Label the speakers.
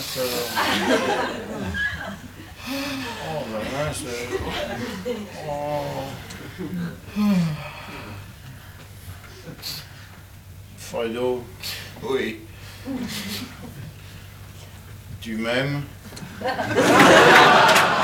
Speaker 1: Oh, ben c'est... Oh. Fredo.
Speaker 2: Oui.
Speaker 1: Tu m'aimes?